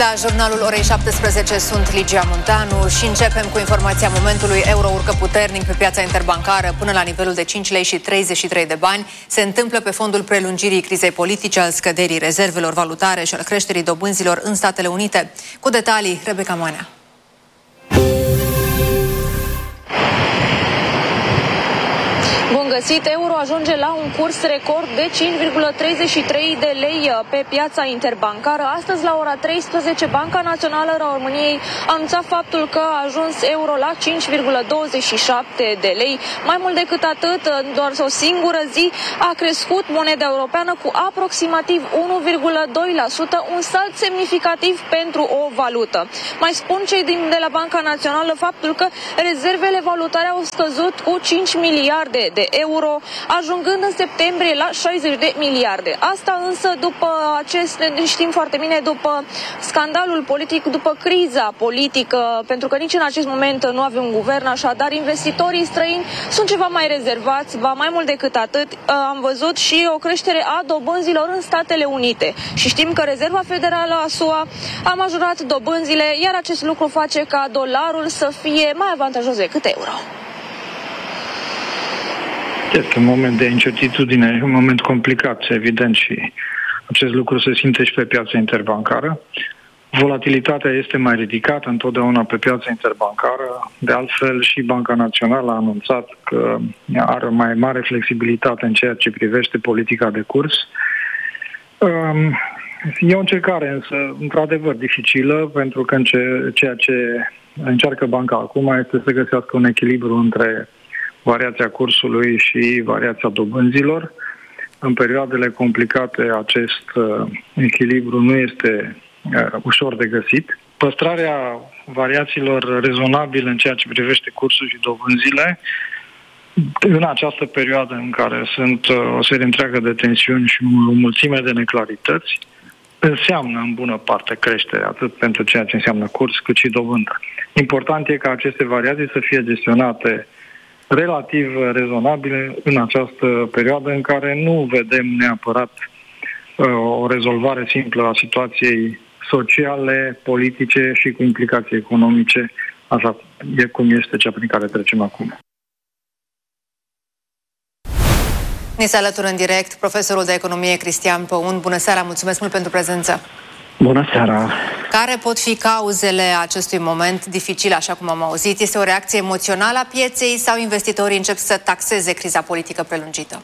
La jurnalul orei 17 sunt Ligia Munteanu și începem cu informația momentului. Euro urcă puternic pe piața interbancară până la nivelul de 5 lei și 33 de bani. Se întâmplă pe fondul prelungirii crizei politice, al scăderii rezervelor valutare și al creșterii dobânzilor în Statele Unite. Cu detalii, Rebecca Manea. Bun găsit! Euro ajunge la un curs record de 5,33 de lei pe piața interbancară. Astăzi, la ora 13, Banca Națională a României a anunțat faptul că a ajuns euro la 5,27 de lei. Mai mult decât atât, în doar o singură zi a crescut moneda europeană cu aproximativ 1,2%, un salt semnificativ pentru o valută. Mai spun cei de la Banca Națională faptul că rezervele valutare au scăzut cu 5 miliarde de euro, ajungând în septembrie la 60 de miliarde. Asta însă știm foarte bine, după scandalul politic, după criza politică, pentru că nici în acest moment nu avem un guvern, așadar investitorii străini sunt ceva mai rezervați, ba mai mult decât atât, am văzut și o creștere a dobânzilor în Statele Unite. Și știm că Rezerva Federală a SUA a majorat dobânzile, iar acest lucru face ca dolarul să fie mai avantajos decât euro. Este un moment de incertitudine, un moment complicat, evident, și acest lucru se simte și pe piața interbancară. Volatilitatea este mai ridicată întotdeauna pe piața interbancară. De altfel, și Banca Națională a anunțat că are o mai mare flexibilitate în ceea ce privește politica de curs. E o încercare, însă, într-adevăr, dificilă, pentru că ceea ce încearcă banca acum este să găsească un echilibru între variația cursului și variația dobânzilor. În perioadele complicate acest echilibru nu este ușor de găsit. Păstrarea variațiilor rezonabile în ceea ce privește cursul și dobânzile în această perioadă în care sunt o serie întreagă de tensiuni și o mulțime de neclarități înseamnă în bună parte creștere, atât pentru ceea ce înseamnă curs cât și dobândă. Important e ca aceste variații să fie gestionate relativ rezonabile în această perioadă în care nu vedem neapărat o rezolvare simplă a situației sociale, politice și cu implicații economice, așa cum este cea prin care trecem acum. Ni se alătură în direct profesorul de economie Cristian Păun. Bună seara, mulțumesc mult pentru prezență. Bună seara! Care pot fi cauzele acestui moment dificil, așa cum am auzit? Este o reacție emoțională a pieței sau investitorii încep să taxeze criza politică prelungită?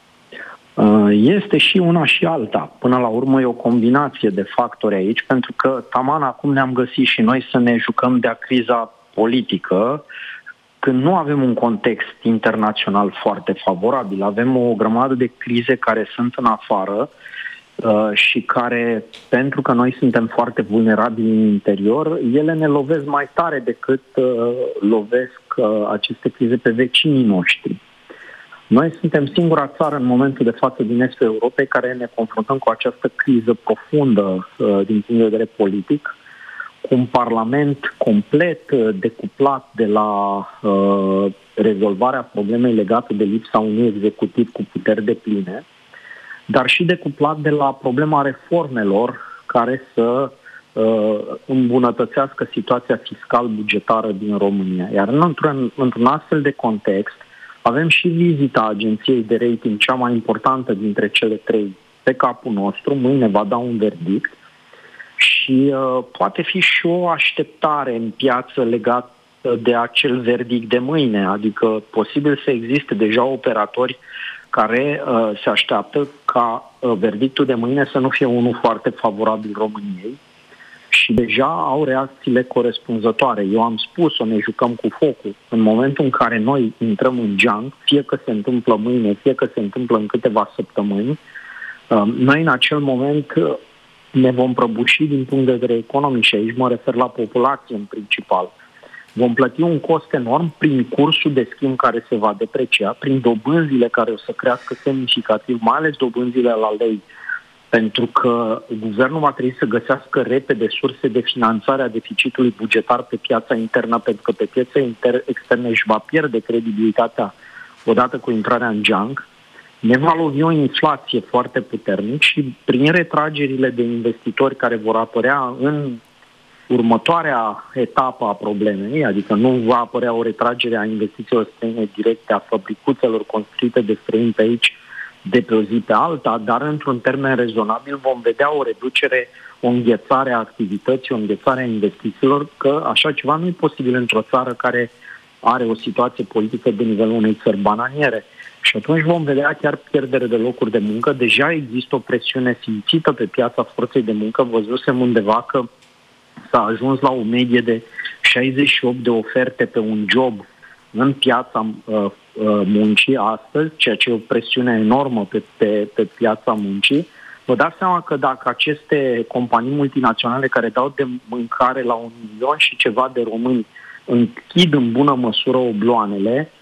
Este și una și alta. Până la urmă e o combinație de factori aici, pentru că taman acum ne-am găsit și noi să ne jucăm de-a criza politică, când nu avem un context internațional foarte favorabil. Avem o grămadă de crize care sunt în afară și care, pentru că noi suntem foarte vulnerabili în interior, ele ne lovesc mai tare decât lovesc aceste crize pe vecinii noștri. Noi suntem singura țară în momentul de față din estul Europei care ne confruntăm cu această criză profundă din punct de vedere politic, cu un parlament complet decuplat de la rezolvarea problemei legate de lipsa unui executiv cu puteri depline, dar și decuplat de la problema reformelor care să îmbunătățească situația fiscal-bugetară din România. Iar într-un astfel de context avem și vizita agenției de rating, cea mai importantă dintre cele trei, pe capul nostru. Mâine va da un verdict și poate fi și o așteptare în piață legată de acel verdict de mâine, adică posibil să existe deja operatori care se așteaptă ca verdictul de mâine să nu fie unul foarte favorabil României și deja au reacțiile corespunzătoare. Eu am spus-o, ne jucăm cu focul. În momentul în care noi intrăm în junk, fie că se întâmplă mâine, fie că se întâmplă în câteva săptămâni, noi în acel moment ne vom prăbuși din punct de vedere economic și aici mă refer la populație în principal. Vom plăti un cost enorm prin cursul de schimb care se va deprecia, prin dobânzile care o să crească semnificativ, mai ales dobânzile la lei, pentru că guvernul va trebui să găsească repede surse de finanțare a deficitului bugetar pe piața internă, pentru că pe piața externă își va pierde credibilitatea odată cu intrarea în junk. ne va lovi o inflație foarte puternic și prin retragerile de investitori care vor apărea în următoarea etapă a problemei, adică nu va apărea o retragere a investițiilor străine directe, a fabricuțelor construite de străini pe aici de pe o zi pe alta, dar într-un termen rezonabil vom vedea o reducere, o înghețare a activității, o înghețare a investițiilor, că așa ceva nu e posibil într-o țară care are o situație politică de nivelul unei țări bananiere. Și atunci vom vedea chiar pierdere de locuri de muncă. Deja există o presiune simțită pe piața forței de muncă. Văzusem undeva că s-a ajuns la o medie de 68 de oferte pe un job în piața muncii astăzi, ceea ce e o presiune enormă pe piața muncii. Vă dați seama că dacă aceste companii multinaționale care dau de mâncare la 1 milion și ceva de români închid în bună măsură obloanele,